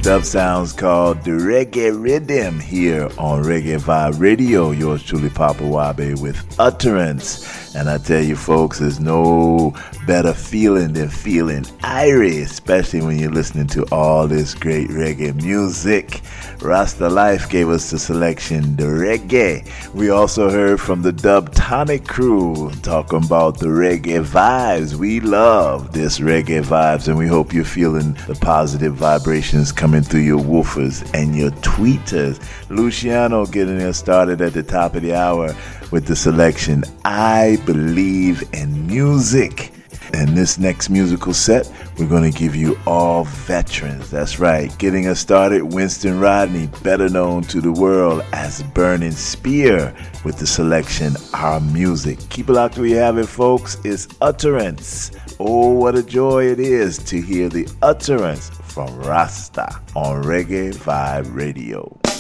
Dub sounds called the Reggae Rhythm here on Reggae Vibe Radio. Yours truly, Papa Wabe, with Utterance. And I tell you folks, there's no better feeling than feeling irie, especially when you're listening to all this great reggae music. Rasta Life gave us the selection, the reggae. We also heard from the Dub Tonic crew talking about the reggae vibes. We love this reggae vibes, and we hope you're feeling the positive vibrations coming through your woofers and your tweeters. Luciano getting us started at the top of the hour with the selection, I Believe in Music. And this next musical set, we're going to give you all veterans. That's right. Getting us started, Winston Rodney, better known to the world as Burning Spear, with the selection, Our Music. Keep it locked where you have it, folks. It's Utterance. Oh, what a joy it is to hear the utterance from Rasta on Reggae Vibe Radio.